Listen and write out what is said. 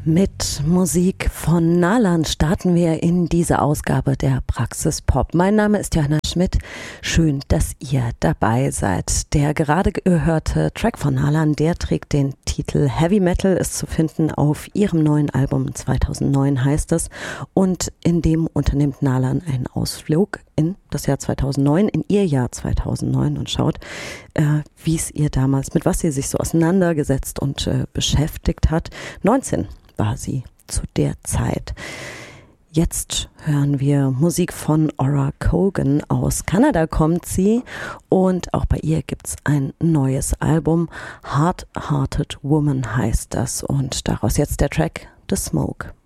Mit Musik von Nalan starten wir in diese Ausgabe der Praxis Pop. Mein Name ist Johanna Schmidt. Schön, dass ihr dabei seid. Der gerade gehörte Track von Nalan, der trägt den Titel Heavy Metal, ist zu finden auf ihrem neuen Album 2009 heißt es. Und in dem unternimmt Nalan einen Ausflug in das Jahr 2009, in ihr Jahr 2009 und schaut, wie es ihr damals, mit was sie sich so auseinandergesetzt und beschäftigt hat. 19 war sie zu der Zeit. Jetzt hören wir Musik von Aura Cogan. Aus Kanada kommt sie und auch bei ihr gibt es ein neues Album. Hard Hearted Woman heißt das und daraus jetzt der Track The Smoke.